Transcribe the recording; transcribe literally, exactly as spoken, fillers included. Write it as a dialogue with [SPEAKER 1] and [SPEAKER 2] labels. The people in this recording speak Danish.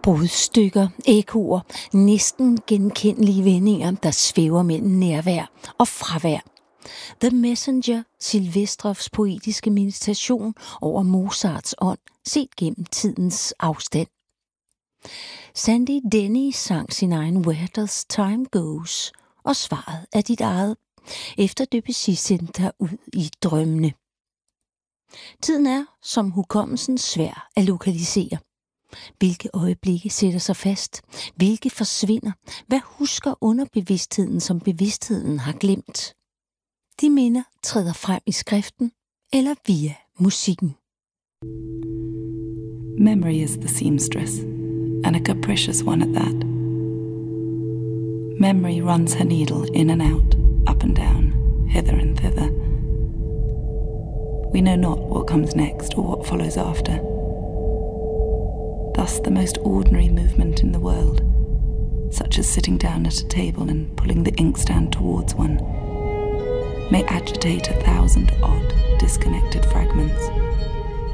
[SPEAKER 1] Brudstykker, ekkoer, næsten genkendelige vendinger, der svæver mellem nærvær og fravær. The Messenger, Silvestrovs poetiske meditation over Mozarts ånd, set gennem tidens afstand. Sandy Denny sang sin egen Where Does Time Goes, og svaret er dit eget, efter Debussy sendte dig ud i drømmene. Tiden er, som hukommelsen, svær at lokalisere. Hvilke øjeblikke sætter sig fast? Hvilke forsvinder? Hvad husker underbevidstheden, som bevidstheden har glemt? De minder træder frem i skriften eller via musikken.
[SPEAKER 2] Memory is the seamstress, and a capricious one at that. Memory runs her needle in and out, up and down, hither and thither. We know not what comes next or what follows after. Thus the most ordinary movement in the world, such as sitting down at a table and pulling the inkstand towards one, may agitate a thousand odd, disconnected fragments,